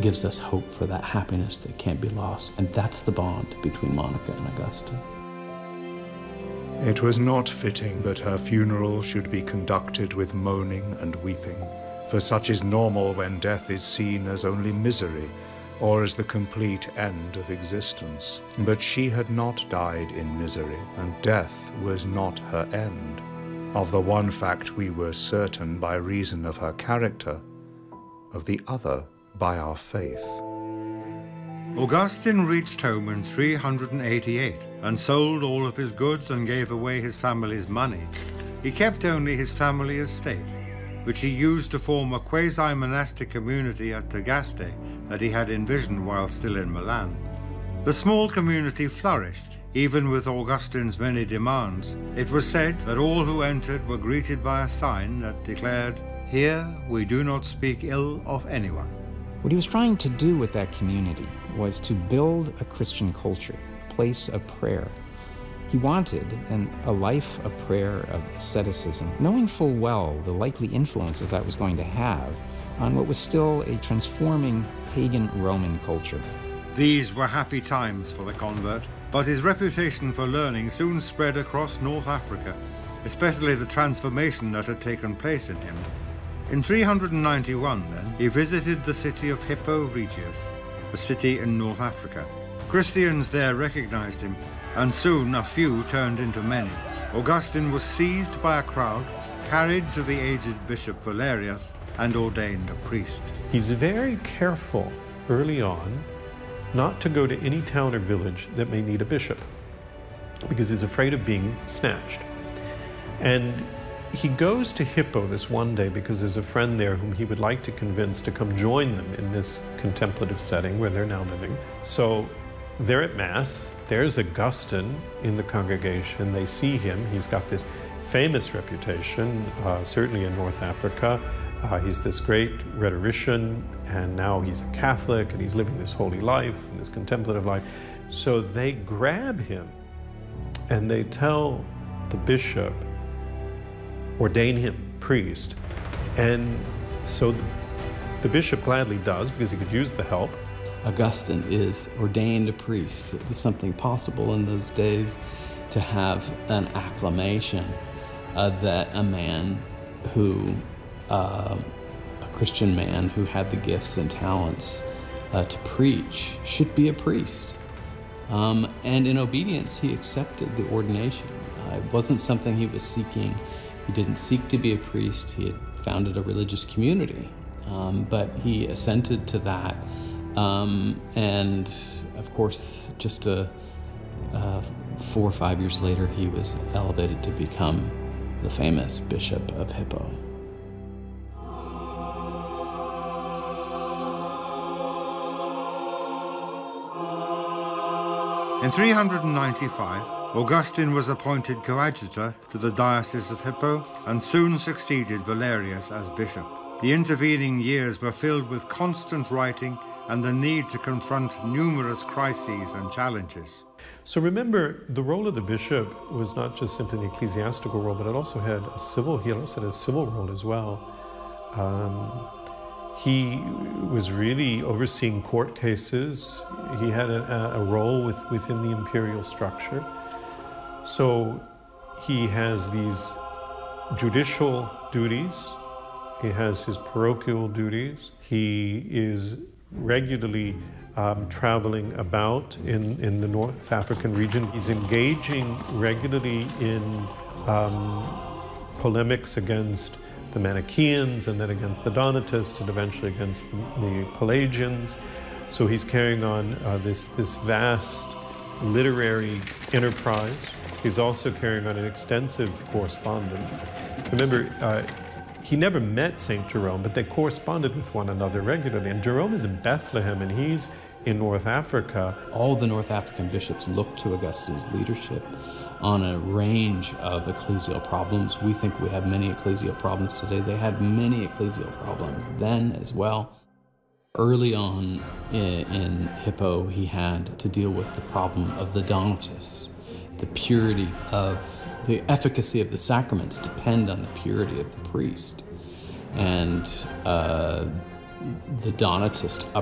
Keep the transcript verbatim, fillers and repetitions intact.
gives us hope for that happiness that can't be lost. And that's the bond between Monica and Augustine. It was not fitting that her funeral should be conducted with moaning and weeping, for such is normal when death is seen as only misery, or as the complete end of existence. But she had not died in misery, and death was not her end. Of the one fact we were certain by reason of her character, of the other by our faith. Augustine reached home in three hundred eighty-eight and sold all of his goods and gave away his family's money. He kept only his family estate, which he used to form a quasi-monastic community at Tagaste that he had envisioned while still in Milan. The small community flourished, even with Augustine's many demands. It was said that all who entered were greeted by a sign that declared, "Here we do not speak ill of anyone." What he was trying to do with that community was to build a Christian culture, a place of prayer. He wanted an, a life of prayer, of asceticism, knowing full well the likely influences that was going to have on what was still a transforming pagan Roman culture. These were happy times for the convert, but his reputation for learning soon spread across North Africa, especially the transformation that had taken place in him. In three hundred ninety-one, then, he visited the city of Hippo Regius, a city in North Africa. Christians there recognized him, and soon a few turned into many. Augustine was seized by a crowd, carried to the aged Bishop Valerius, and ordained a priest. He's very careful early on not to go to any town or village that may need a bishop, because he's afraid of being snatched. And he goes to Hippo this one day because there's a friend there whom he would like to convince to come join them in this contemplative setting where they're now living. So they're at Mass, there's Augustine in the congregation, they see him, he's got this famous reputation, uh, certainly in North Africa. Uh, he's this great rhetorician, and now he's a Catholic, and he's living this holy life, this contemplative life. So they grab him, and they tell the bishop, ordain him priest. And so the, the bishop gladly does, because he could use the help. Augustine is ordained a priest. It was something possible in those days to have an acclamation uh, that a man who, uh, a Christian man who had the gifts and talents uh, to preach should be a priest. Um, and in obedience, he accepted the ordination. Uh, it wasn't something he was seeking. He didn't seek to be a priest. He had founded a religious community, um, but he assented to that. Um, and of course, just a, uh, four or five years later, he was elevated to become the famous Bishop of Hippo. In three hundred ninety-five, Augustine was appointed coadjutor to the Diocese of Hippo and soon succeeded Valerius as bishop. The intervening years were filled with constant writing and the need to confront numerous crises and challenges. So remember, the role of the bishop was not just simply an ecclesiastical role, but it also had a civil, he also had a civil role as well. Um, he was really overseeing court cases. He had a, a role with, within the imperial structure. So he has these judicial duties, he has his parochial duties, he is regularly um, traveling about in, in the North African region. He's engaging regularly in um, polemics against the Manichaeans and then against the Donatists and eventually against the, the Pelagians. So he's carrying on uh, this, this vast literary enterprise. He's also carrying on an extensive correspondence. Remember, uh, he never met Saint Jerome, but they corresponded with one another regularly. And Jerome is in Bethlehem, and he's in North Africa. All the North African bishops looked to Augustine's leadership on a range of ecclesial problems. We think we have many ecclesial problems today. They had many ecclesial problems then as well. Early on in, in Hippo, he had to deal with the problem of the Donatists. The purity of, the efficacy of the sacraments depend on the purity of the priest. And uh, the Donatist